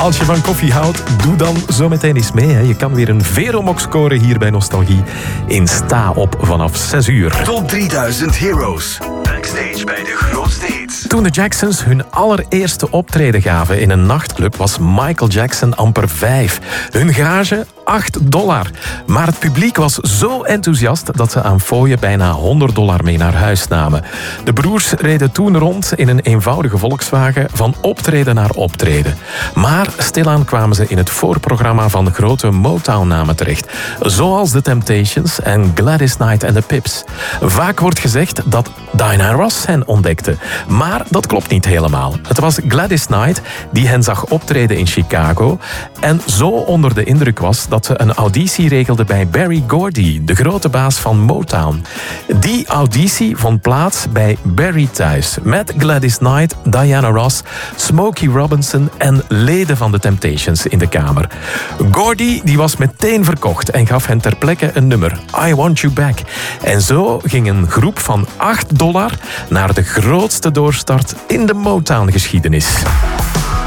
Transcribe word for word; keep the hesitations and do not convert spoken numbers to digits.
Als je van koffie houdt, doe dan zometeen eens mee. Hè. Je kan weer een Veromok scoren hier bij Nostalgie in Sta op vanaf zes uur. Top drieduizend Heroes. Backstage bij de grootste hits. Toen de Jacksons hun allereerste optreden gaven in een nachtclub was Michael Jackson amper vijf. Hun gage acht dollar. Maar het publiek was zo enthousiast dat ze aan fooien bijna honderd dollar mee naar huis namen. De broers reden toen rond in een eenvoudige Volkswagen van optreden naar optreden. Maar stilaan kwamen ze in het voorprogramma van grote Motown-namen terecht. Zoals The Temptations en Gladys Knight and the Pips. Vaak wordt gezegd dat Diana Ross hen ontdekte. Maar dat klopt niet helemaal. Het was Gladys Knight die hen zag optreden in Chicago en zo onder de indruk was dat ze een auditie regelde bij Berry Gordy, de grote baas van Motown. Die auditie vond plaats bij Berry thuis met Gladys Knight, Diana Ross, Smokey Robinson en leden van The Temptations in de kamer. Gordy die was meteen verkocht en gaf hen ter plekke een nummer, I Want You Back. En zo ging een groep van acht dollar naar de grootste doorstart in de Motown-geschiedenis.